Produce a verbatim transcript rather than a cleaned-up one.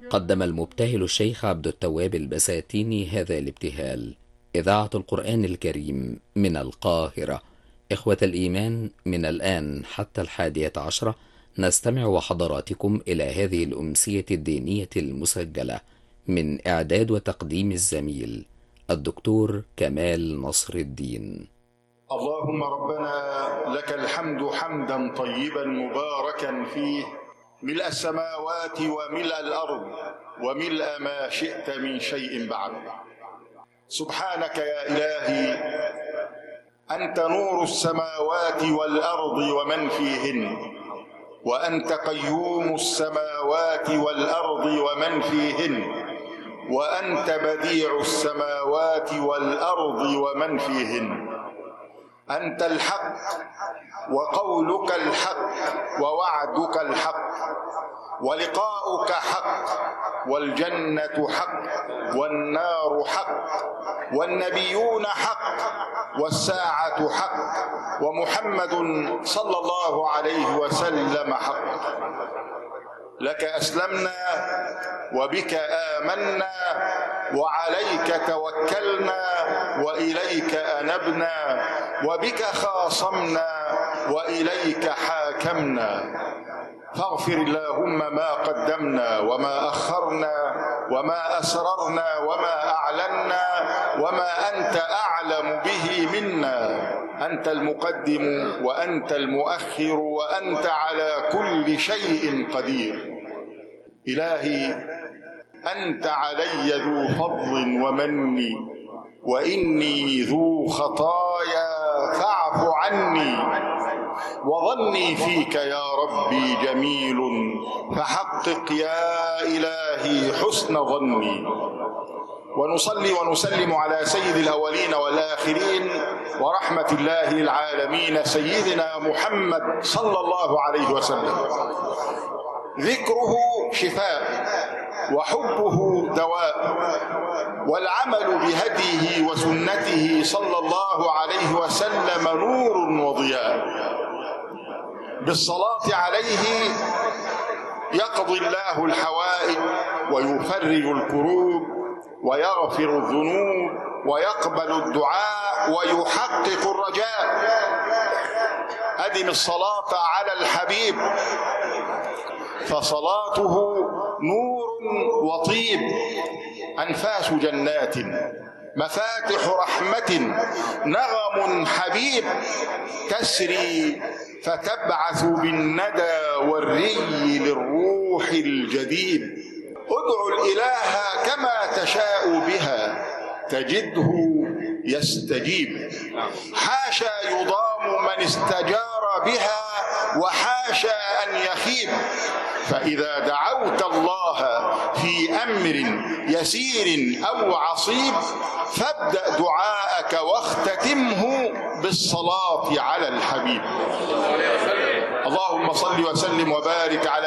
قدم المبتهل الشيخ عبد التواب البساتيني هذا الابتهال. إذاعة القرآن الكريم من القاهرة. إخوة الإيمان، من الآن حتى الحادية عشرة نستمع وحضراتكم إلى هذه الأمسية الدينية المسجلة من إعداد وتقديم الزميل الدكتور كمال نصر الدين. اللهم ربنا لك الحمد حمدا طيبا مباركا فيه، ملء السماوات وملء الأرض وملء ما شئت من شيء بعد. سبحانك يا إلهي، أنت نور السماوات والأرض ومن فيهن، وأنت قيوم السماوات والأرض ومن فيهن، وأنت بديع السماوات والأرض ومن فيهن. أنت الحق وقولك الحق ووعدك الحق ولقاؤك حق، والجنة حق والنار حق، والنبيون حق والساعة حق، ومحمد صلى الله عليه وسلم حق. لك أسلمنا وبك آمنا وعليك توكلنا وإليك أنبنا، وبك خاصمنا وإليك حاكمنا. فاغفر اللهم ما قدمنا وما أخرنا وما أسررنا وما أعلنا وما أنت أعلم به منا. أنت المقدم وأنت المؤخر وأنت على كل شيء قدير. إلهي، أنت علي ذو فضل ومن، وإني ذو خطايا فاعف عني، وظني فيك يا ربي جميل، فحقق يا إلهي حسن ظني. ونصلي ونسلم على سيد الأولين والآخرين ورحمة الله للعالمين سيدنا محمد صلى الله عليه وسلم. ذكره شفاء وحبه دواء، والعمل بهديه وسنته صلى الله عليه وسلم نور وضياء. بالصلاة عليه يقضي الله الحوائج ويفرج الكروب ويغفر الذنوب ويقبل الدعاء ويحقق الرجاء. أدم الصلاة على الحبيب، فصلاته نور وطيب، أنفاس جنات، مفاتح رحمة، نغم حبيب، تسري فتبعث بالندى والري للروح الجديد. ادعو الإله كما تشاء بها تجده يستجيب. حاشا يضام من استجار بها، وحاشا أن يخيب. فإذا دعوت الله في أمر يسير أو عصيب، فابدأ دعاءك واختتمه بالصلاة على الحبيب. اللهم صل وسلم وبارك على